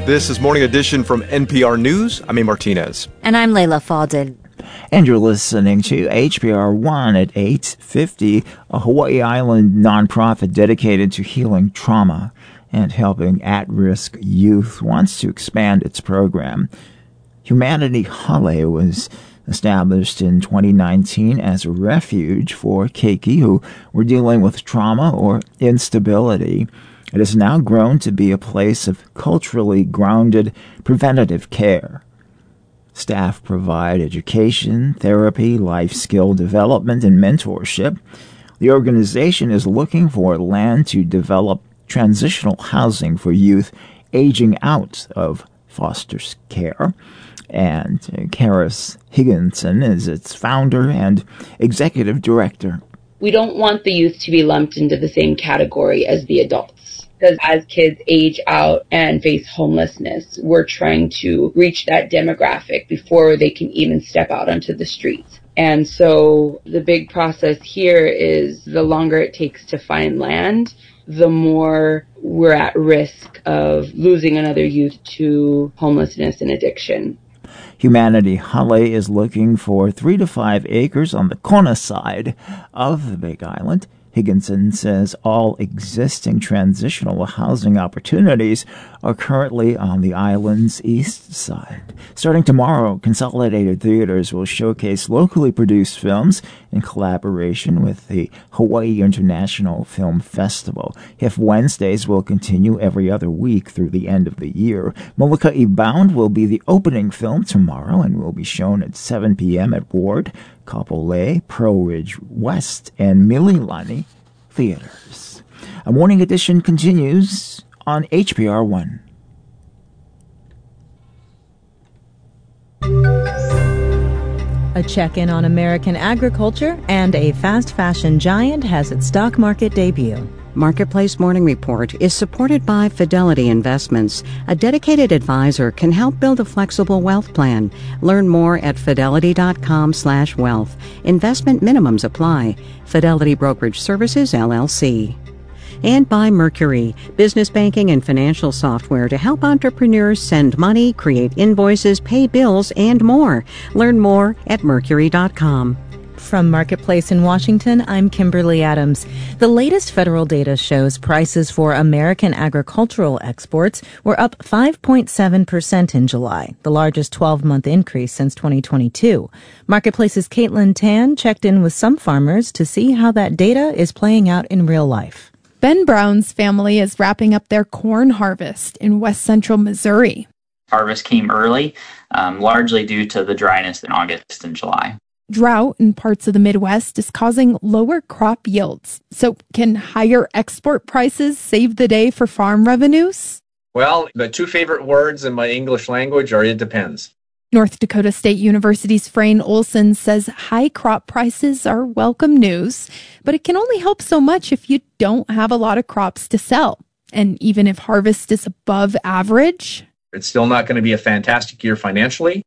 This is Morning Edition from NPR News. I'm A. Martinez. And I'm Layla Fadel. And you're listening to HPR 1 at 850, a Hawaii Island nonprofit dedicated to healing trauma and helping at-risk youth wants to expand its program. Humanity Hale was established in 2019 as a refuge for keiki who were dealing with trauma or instability. It has now grown to be a place of culturally grounded preventative care. Staff provide education, therapy, life skill development, and mentorship. The organization is looking for land to develop transitional housing for youth aging out of foster care. And Karis Higginson is its founder and executive director. We don't want the youth to be lumped into the same category as the adults. Because as kids age out and face homelessness, we're trying to reach that demographic before they can even step out onto the streets. And so the big process here is the longer it takes to find land, the more we're at risk of losing another youth to homelessness and addiction. Humanity Hale is looking for 3 to 5 acres on the Kona side of the Big Island. Higginson says all existing transitional housing opportunities are currently on the island's east side. Starting tomorrow, Consolidated Theaters will showcase locally produced films in collaboration with the Hawaii International Film Festival. HIF Wednesdays will continue every other week through the end of the year. Molokai Bound will be the opening film tomorrow and will be shown at 7 p.m. at Ward, Kapolei, Pearl Ridge West, and Mililani theaters. A Morning Edition continues on HPR 1. A check-in on American agriculture, and a fast fashion giant has its stock market debut. Marketplace Morning Report is supported by Fidelity Investments. A dedicated advisor can help build a flexible wealth plan. Learn more at fidelity.com/wealth. Investment minimums apply. Fidelity Brokerage Services, LLC. And by Mercury, business banking and financial software to help entrepreneurs send money, create invoices, pay bills, and more. Learn more at mercury.com. From Marketplace in Washington, I'm Kimberly Adams. The latest federal data shows prices for American agricultural exports were up 5.7% in July, the largest 12-month increase since 2022. Marketplace's Caitlin Tan checked in with some farmers to see how that data is playing out in real life. Ben Brown's family is wrapping up their corn harvest in west central Missouri. Harvest came early, largely due to the dryness in August and July. Drought in parts of the Midwest is causing lower crop yields. So can higher export prices save the day for farm revenues? Well, the two favorite words in my English language are "it depends." North Dakota State University's Frayne Olson says high crop prices are welcome news, but it can only help so much if you don't have a lot of crops to sell. And even if harvest is above average, it's still not going to be a fantastic year financially.